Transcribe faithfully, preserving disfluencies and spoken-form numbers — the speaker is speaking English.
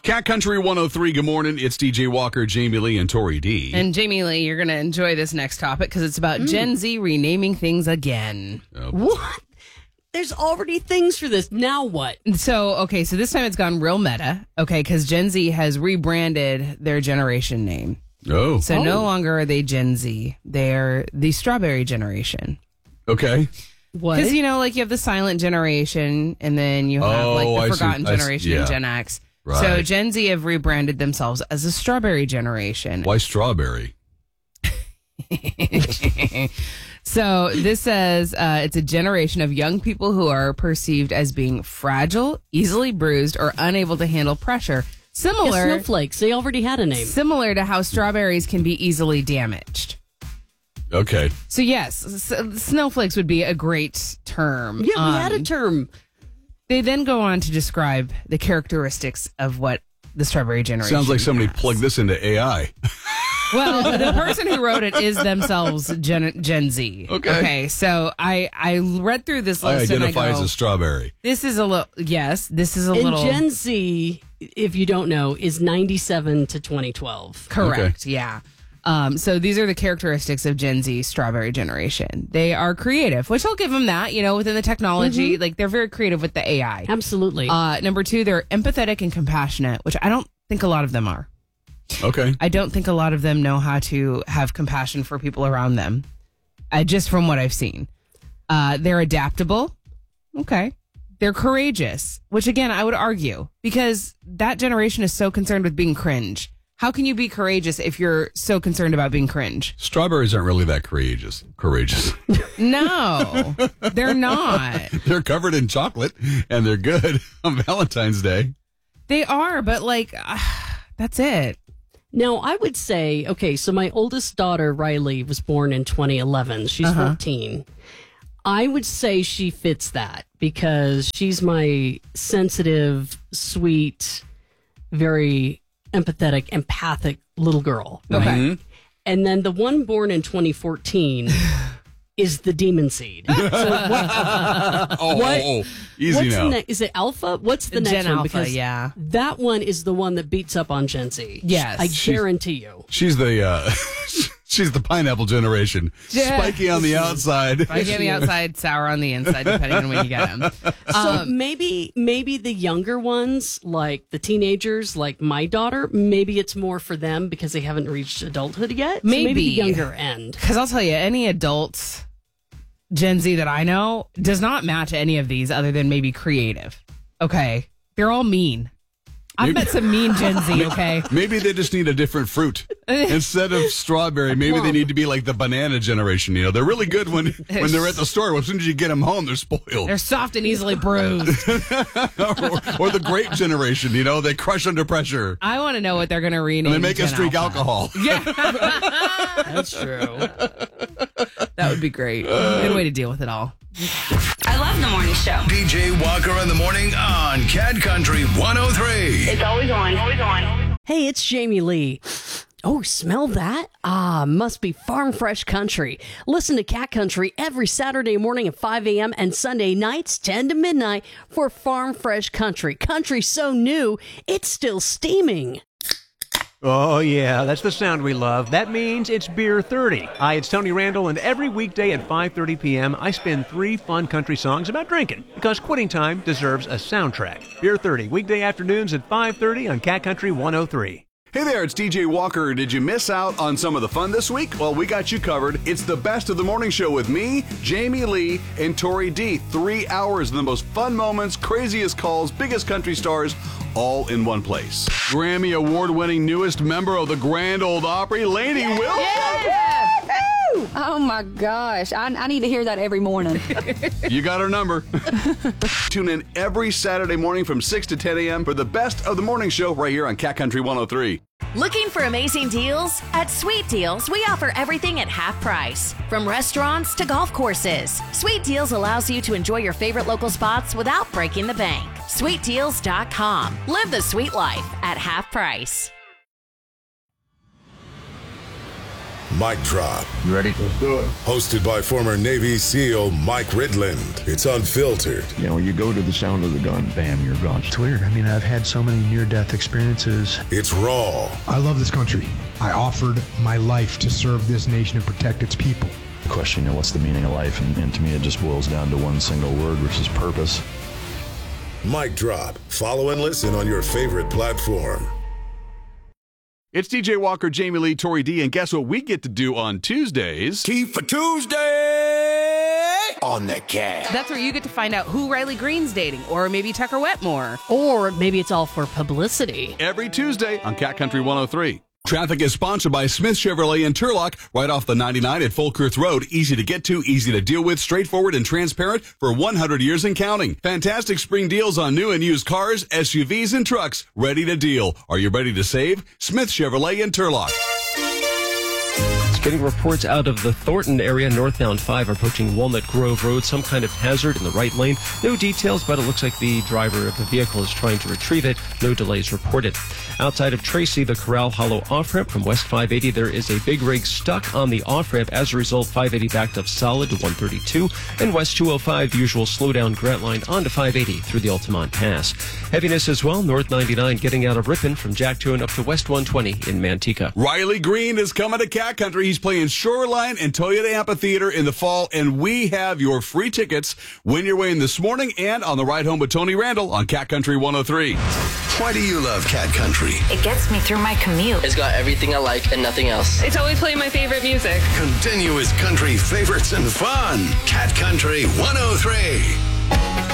Cat Country one oh three, good morning. It's D J Walker, Jamie Lee, and Tori D. And Jamie Lee, you're going to enjoy this next topic because it's about mm. Gen Z renaming things again. Oh. What? There's already things for this. Now what? So, okay, so this time it's gone real meta, okay, because Gen Z has rebranded their generation name. Oh. So oh. no longer are they Gen Z. They're the Strawberry Generation. Okay. What? Because, you know, like you have the silent generation, and then you have oh, like the I forgotten see. generation, I, yeah. Gen X. Right. So Gen Z have rebranded themselves as a Strawberry Generation. Why strawberry? So this says uh, it's a generation of young people who are perceived as being fragile, easily bruised, or unable to handle pressure. Similar, yeah, snowflakes. They already had a name. Similar to how strawberries can be easily damaged. Okay. So yes, s- snowflakes would be a great term. Yeah, we um, had a term. They then go on to describe the characteristics of what the Strawberry Generation Sounds like somebody has. plugged this into A I. Well, the person who wrote it is themselves Gen, Gen Z. Okay. Okay. So I, I read through this I list identify and I go, as a strawberry. This is a little, yes, this is a and little. Gen Z, if you don't know, is ninety-seven to twenty twelve. Correct. Okay. Yeah. Um, so these are the characteristics of Gen Z Strawberry Generation. They are creative, which I'll give them that, you know, within the technology, mm-hmm. like they're very creative with the A I. Absolutely. Uh, number two, they're empathetic and compassionate, which I don't think a lot of them are. Okay. I don't think a lot of them know how to have compassion for people around them, uh, just from what I've seen. Uh, they're adaptable. Okay. They're courageous, which again, I would argue, because that generation is so concerned with being cringe. How can you be courageous if you're so concerned about being cringe? Strawberries aren't really that courageous. Courageous. No, they're not. They're covered in chocolate, and they're good on Valentine's Day. They are, but like, uh, that's it. Now, I would say, okay, so my oldest daughter, Riley, was born in twenty eleven. She's uh-huh. fourteen. I would say she fits that because she's my sensitive, sweet, very empathetic, empathic little girl. Okay. Mm-hmm. And then the one born in twenty fourteen is the demon seed. So what, oh, what, oh, oh, easy what's now. The ne- is it Alpha? What's the Gen next one? Alpha, Because yeah. that one is the one that beats up on Gen Z. Yes. I She's- guarantee you. She's the uh, she's the pineapple generation. Yeah. Spiky on the outside. Spiky on the outside, sour on the inside, depending on when you get them. So Um, maybe maybe the younger ones, like the teenagers, like my daughter, maybe it's more for them because they haven't reached adulthood yet. So Maybe. maybe the younger end. Because I'll tell you, any adult Gen Z that I know does not match any of these other than maybe creative. Okay. They're all mean. I've Maybe- met some mean Gen Z, okay? Maybe they just need a different fruit instead of strawberry. Maybe they need to be like the banana generation. You know, they're really good when when they're at the store. As soon as you get them home, they're spoiled. They're soft and easily bruised. or, or the grape generation. You know, they crush under pressure I want to know what they're going to rename. and they make us Gen drink Alpha. alcohol. Yeah, That's true. that would be great. Good way to deal with it all. I love the morning show. D J Walker in the morning on Cat Country one oh three. It's always on. Always on. Hey, it's Jamie Lee. Oh, smell that? Ah, must be Farm Fresh Country. Listen to Cat Country every Saturday morning at five a.m. and Sunday nights ten to midnight for Farm Fresh Country. Country so new, it's still steaming. Oh, yeah, that's the sound we love. That means it's Beer thirty. Hi, it's Tony Randall, and every weekday at five thirty p.m., I spin three fun country songs about drinking, because quitting time deserves a soundtrack. Beer thirty, weekday afternoons at five thirty on Cat Country one oh three. Hey there, it's D J Walker. Did you miss out on some of the fun this week? Well, we got you covered. It's the best of the morning show with me, Jamie Lee, and Tori D. Three hours of the most fun moments, craziest calls, biggest country stars, all in one place. Grammy award-winning newest member of the Grand Ole Opry, Lainey Wilson. Oh my gosh, I, I need to hear that every morning. You got our number. Tune in every Saturday morning from six to ten a.m. for the best of the morning show right here on Cat Country one oh three. Looking for amazing deals? At Sweet Deals, we offer everything at half price. From restaurants to golf courses, Sweet Deals allows you to enjoy your favorite local spots without breaking the bank. sweet deals dot com. Live the sweet life at half price. Mic Drop. You ready? Let's do it. Hosted by former Navy SEAL Mike Ridland. It's unfiltered. You know, you go to the sound of the gun, bam, you're gone. It's weird. I mean, I've had so many near-death experiences. It's raw. I love this country. I offered my life to serve this nation and protect its people. Question, you know, what's the meaning of life? And, and to me, it just boils down to one single word, which is purpose. Mic Drop. Follow and listen on your favorite platform. It's D J Walker, Jamie Lee, Tori D, and guess what we get to do on Tuesdays? Key for Tuesday on the Cat. That's where you get to find out who Riley Green's dating, or maybe Tucker Wetmore. Or maybe it's all for publicity. Every Tuesday on Cat Country one oh three. Traffic is sponsored by Smith Chevrolet in Turlock, right off the ninety-nine at Folkirth Road. Easy to get to, easy to deal with, straightforward and transparent for one hundred years and counting. Fantastic spring deals on new and used cars, S U Vs, and trucks. Ready to deal. Are you ready to save? Smith Chevrolet in Turlock. Getting reports out of the Thornton area, northbound five approaching Walnut Grove Road, some kind of hazard in the right lane. No details, but it looks like the driver of the vehicle is trying to retrieve it. No delays reported. Outside of Tracy, the Corral Hollow off-ramp from West five eighty, there is a big rig stuck on the off-ramp. As a result, five eighty backed up solid to one thirty-two, and West two oh five, the usual slowdown Grant line onto five eighty through the Altamont Pass. Heaviness as well, North ninety-nine getting out of Ripon from Jacktown up to West one twenty in Manteca. Riley Green is coming to Cat Country. He's playing Shoreline and Toyota Amphitheater in the fall, and we have your free tickets. Win your way in this morning and on the ride home with Tony Randall on Cat Country one oh three. Why do you love Cat Country? It gets me through my commute. It's got everything I like and nothing else. It's always playing my favorite music. Continuous country favorites and fun. Cat Country one oh three.